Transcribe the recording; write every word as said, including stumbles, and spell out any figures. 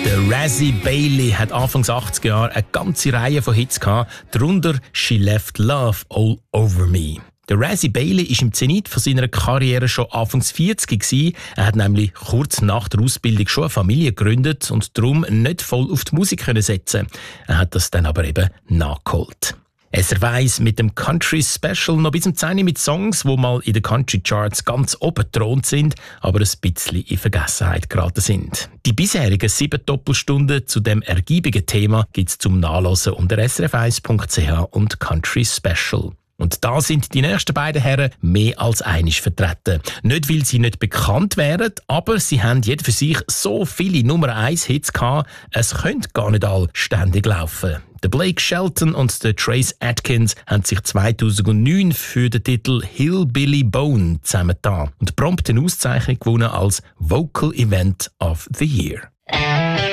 Der Razzie Bailey hat Anfangs achtziger Jahre eine ganze Reihe von Hits gehabt, darunter «She Left Love All Over Me». Der Razzie Bailey war im Zenit von seiner Karriere schon Anfangs vierzig gewesen. Er hat nämlich kurz nach der Ausbildung schon eine Familie gegründet und darum nicht voll auf die Musik können setzen. Er hat das dann aber eben nachgeholt. S R F eins mit dem Country Special noch bis zum zehn mit Songs, die mal in den Country Charts ganz oben thront sind, aber ein bisschen in Vergessenheit geraten sind. Die bisherigen sieben Doppelstunden zu dem ergiebigen Thema gibt es zum Nachlesen unter s r f eins punkt c h und Country Special. Und da sind die nächsten beiden Herren mehr als einig vertreten. Nicht, weil sie nicht bekannt wären, aber sie haben jeder für sich so viele Nummer eins Hits gehabt, es könnte gar nicht all ständig laufen. Der Blake Shelton und der Trace Atkins haben sich zweitausendneun für den Titel Hillbilly Bone zusammengetan und prompt eine Auszeichnung gewonnen als Vocal Event of the Year.